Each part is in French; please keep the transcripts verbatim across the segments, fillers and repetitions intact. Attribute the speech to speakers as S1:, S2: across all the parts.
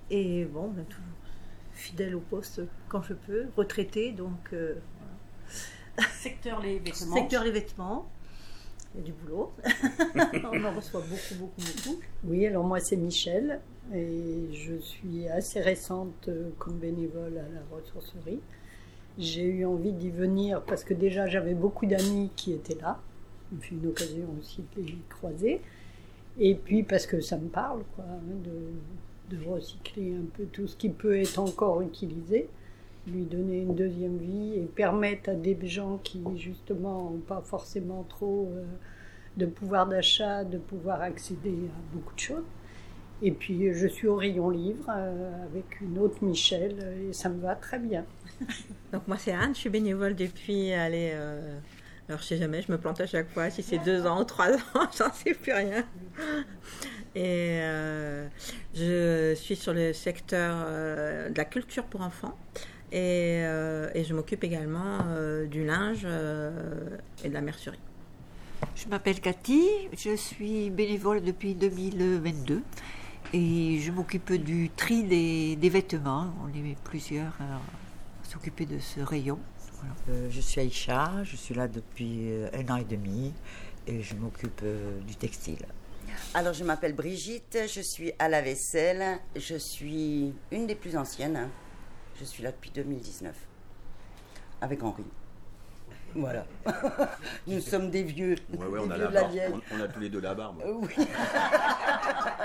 S1: Et bon, ben, toujours fidèle au poste quand je peux, retraitée, donc... Euh, voilà.
S2: Secteur les vêtements.
S1: Secteur les vêtements. Il y a du boulot. On en reçoit beaucoup, beaucoup, beaucoup.
S3: Oui, alors moi c'est Michel et je suis assez récente comme bénévole à la ressourcerie. J'ai eu envie d'y venir parce que déjà j'avais beaucoup d'amis qui étaient là. J'ai eu une occasion aussi de les croiser. Et puis parce que ça me parle, quoi, de, de recycler un peu tout ce qui peut être encore utilisé, lui donner une deuxième vie et permettre à des gens qui justement n'ont pas forcément trop euh, de pouvoir d'achat, de pouvoir accéder à beaucoup de choses. Et puis je suis au rayon livre euh, avec une autre Michel et ça me va très bien.
S4: Donc moi c'est Anne, je suis bénévole depuis, allez, euh, alors je sais jamais, je me plante à chaque fois, si c'est deux ans ou trois ans, j'en sais plus rien. Et euh, je suis sur le secteur euh, de la culture pour enfants. Et, euh, et je m'occupe également euh, du linge euh, et de la mercerie.
S5: Je m'appelle Cathy, je suis bénévole depuis deux mille vingt-deux et je m'occupe du tri des, des vêtements. On est plusieurs à s'occuper de ce rayon.
S6: Voilà. Euh, je suis Aïcha, je suis là depuis un an et demi et je m'occupe euh, du textile.
S7: Alors je m'appelle Brigitte, je suis à la vaisselle, je suis une des plus anciennes. Je suis là depuis deux mille dix-neuf, avec Henri. Voilà. Nous sommes des vieux.
S8: Ouais, ouais, on,
S7: des
S8: a
S7: vieux
S8: la
S7: de la
S8: barbe,
S7: vieille.
S8: on, on a tous les deux la barbe.
S7: Euh, oui.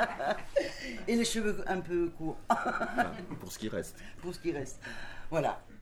S7: Et les cheveux un peu courts.
S8: Enfin, pour ce qui reste.
S7: Pour ce qui reste. Voilà.